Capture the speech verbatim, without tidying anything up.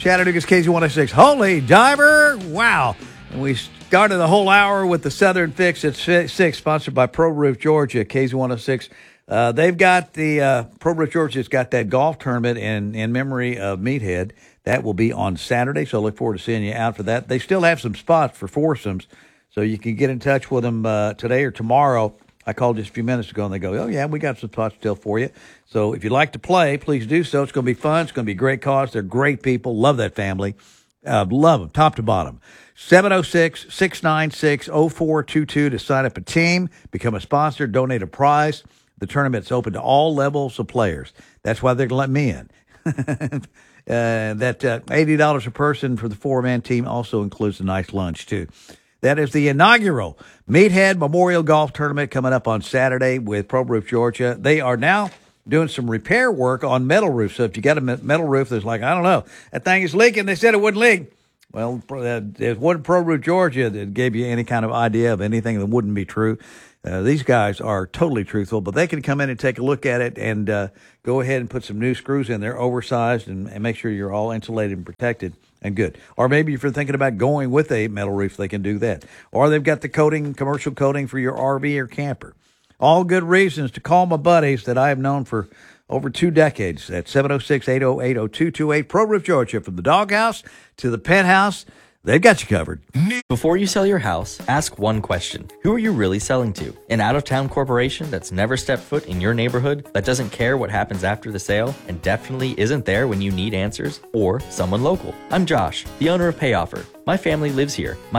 Chattanooga's K Z one oh six. Holy Diver. Wow. And we started the whole hour with the Southern Fix at six, sponsored by Pro Roof Georgia, K Z one oh six. Uh, they've got the uh, Pro Roof Georgia's got that golf tournament in, in memory of Meathead. That will be on Saturday, so I look forward to seeing you out for that. They still have some spots for foursomes, so you can get in touch with them uh, today or tomorrow. I called just a few minutes ago, and they go, oh, yeah, we got some spots still for you. So if you'd like to play, please do so. It's going to be fun. It's going to be a great cause. They're great people. Love that family. Uh, love them, top to bottom. seven oh six, six nine six, oh four two two to sign up a team, become a sponsor, donate a prize. The tournament's open to all levels of players. That's why they're going to let me in. uh, that uh, eighty dollars a person for the four-man team also includes a nice lunch, too. That is the inaugural Meathead Memorial Golf Tournament coming up on Saturday with Pro Roof Georgia. They are now doing some repair work on metal roofs. So if you got a metal roof that's like, I don't know, that thing is leaking. They said it wouldn't leak. Well, it wasn't Pro Roof Georgia that gave you any kind of idea of anything that wouldn't be true. Uh, these guys are totally truthful, but they can come in and take a look at it and uh, go ahead and put some new screws in there, oversized, and, and make sure you're all insulated and protected and good. Or maybe if you're thinking about going with a metal roof, they can do that. Or they've got the coating, commercial coating for your R V or camper. All good reasons to call my buddies that I have known for over two decades at seven oh six, eight oh eight, oh two two eight. Pro Roof Georgia, from the doghouse to the penthouse. They've got you covered. Before you sell your house, ask one question. Who are you really selling to? An out-of-town corporation that's never stepped foot in your neighborhood, that doesn't care what happens after the sale, and definitely isn't there when you need answers? Or someone local? I'm Josh, the owner of Payoffer. My family lives here. My